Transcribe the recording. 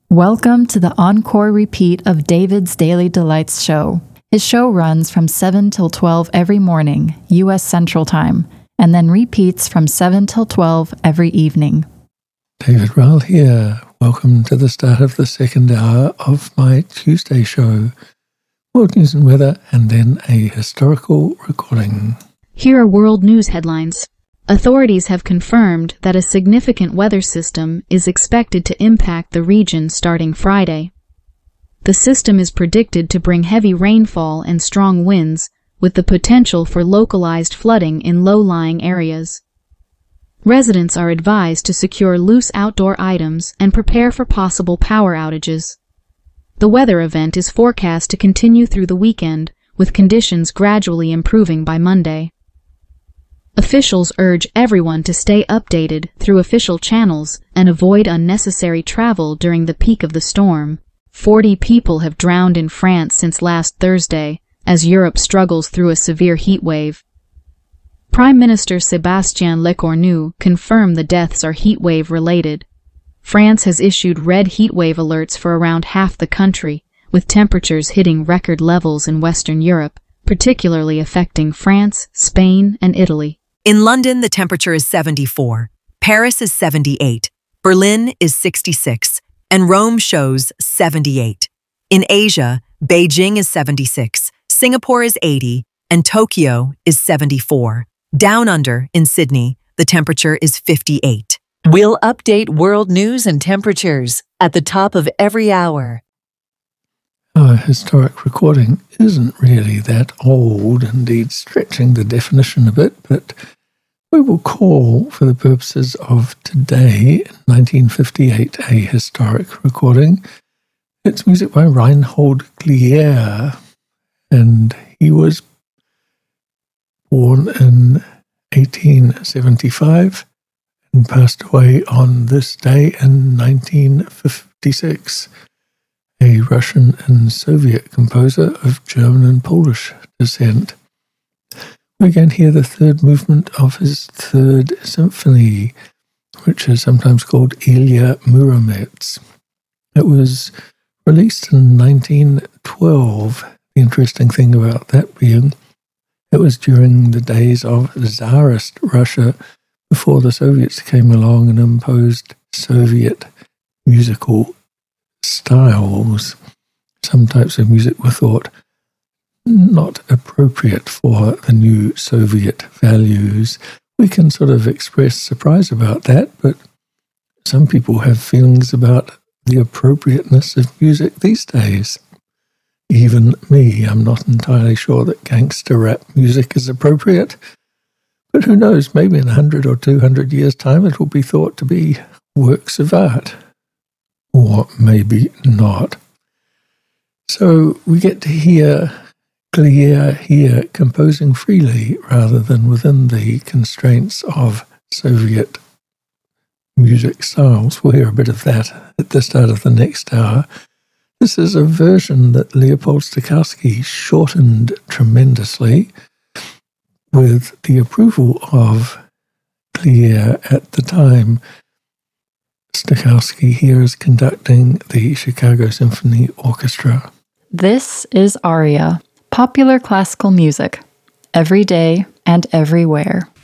Welcome to the encore repeat of David's Daily Delights show. His show runs from 7 till 12 every morning, U.S. Central Time, and then repeats from 7 till 12 every evening. David Ryle here. Welcome to the start of the second hour of my Tuesday show. World news and weather, and then a historical recording. Here are world news headlines. Authorities have confirmed that a significant weather system is expected to impact the region starting Friday. The system is predicted to bring heavy rainfall and strong winds, with the potential for localized flooding in low-lying areas. Residents are advised to secure loose outdoor items and prepare for possible power outages. The weather event is forecast to continue through the weekend, with conditions gradually improving by Monday. Officials urge everyone to stay updated through official channels and avoid unnecessary travel during the peak of the storm. 40 people have drowned in France since last Thursday, as Europe struggles through a severe heat wave. Prime Minister Sébastien Lecornu confirmed the deaths are heat wave related. France has issued red heat wave alerts for around half the country, with temperatures hitting record levels in Western Europe, particularly affecting France, Spain, and Italy. In London, the temperature is 74, Paris is 78, Berlin is 66, and Rome shows 78. In Asia, Beijing is 76, Singapore is 80, and Tokyo is 74. Down under, in Sydney, the temperature is 58. We'll update world news and temperatures at the top of every hour. Our historic recording isn't really that old, indeed stretching the definition a bit, but we will call, for the purposes of today, 1958, a historic recording. It's music by Reinhold Glier, and he was born in 1875 and passed away on this day in 1956. A Russian and Soviet composer of German and Polish descent. We again hear the third movement of his third symphony, which is sometimes called Ilya Muromets. It was released in 1912. The interesting thing about that being, it was during the days of Tsarist Russia, before the Soviets came along and imposed Soviet musical styles. Some types of music were thought not appropriate for the new Soviet values. We can sort of express surprise about that, but some people have feelings about the appropriateness of music these days. Even me, I'm not entirely sure that gangster rap music is appropriate, but who knows, maybe in 100 or 200 years' time it will be thought to be works of art. Or maybe not. So we get to hear Glier here composing freely rather than within the constraints of Soviet music styles. We'll hear a bit of that at the start of the next hour. This is a version that Leopold Stokowski shortened tremendously with the approval of Glier at the time. Stokowski here is conducting the Chicago Symphony Orchestra. This is Aria, popular classical music, every day and everywhere.